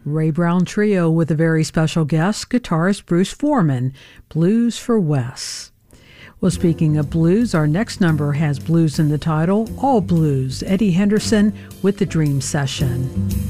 Ray Brown Trio with a very special guest, guitarist Bruce Foreman, Blues for Wes. Well, speaking of blues, our next number has blues in the title, All Blues, Eddie Henderson with the Dream Session.